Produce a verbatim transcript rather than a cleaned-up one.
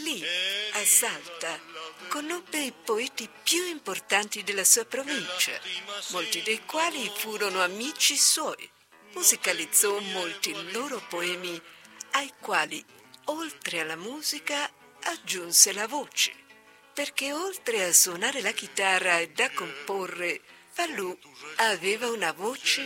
Lì, a Salta, conobbe i poeti più importanti della sua provincia, molti dei quali furono amici suoi. Musicalizzò molti loro poemi, ai quali, oltre alla musica, aggiunse la voce, perché oltre a suonare la chitarra e a comporre, Falù aveva una voce